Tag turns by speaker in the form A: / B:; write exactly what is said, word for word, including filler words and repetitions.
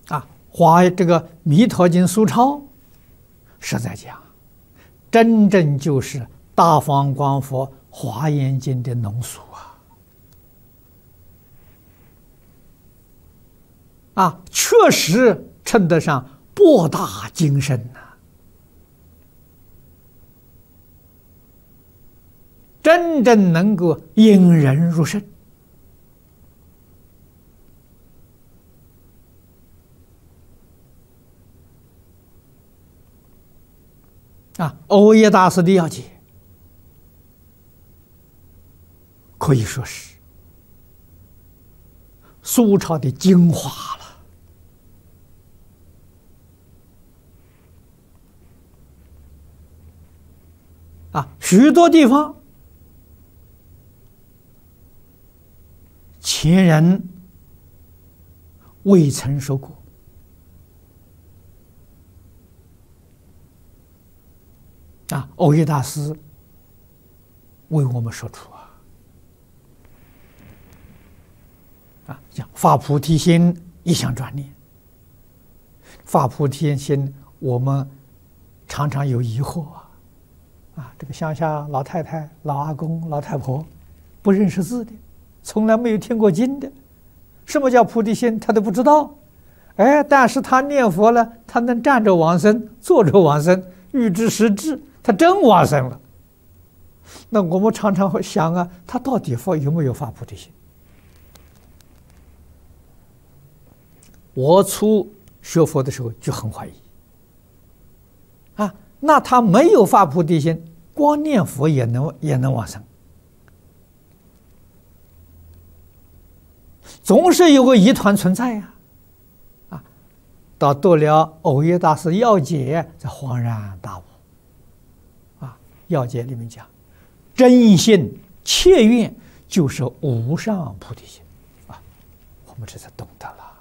A: 啊，华这个《弥陀经》疏钞是在讲，真正就是大方广佛华严经的浓缩啊！啊，确实称得上博大精深呐、啊，真正能够引人入胜。啊，欧耶大师的要解可以说是苏朝的精华了。啊，许多地方前人未曾说过。啊，欧耶大师为我们说出啊，啊，讲发菩提心，一向专念。发菩提心，我们常常有疑惑啊，啊，这个乡下老太太、老阿公、老太婆，不认识字的，从来没有听过经的，什么叫菩提心，他都不知道。哎，但是他念佛了，他能站着往生，坐着往生，欲知实质。他真往生了，那我们常常会想啊，他到底发有没有发菩提心？我初学佛的时候就很怀疑，啊，那他没有发菩提心，光念佛也能也能往生，总是有个疑团存在呀、啊，啊，到读了欧耶大师要解，才恍然大悟。要解里面讲，真心切愿就是无上菩提心啊，我们这才懂得了。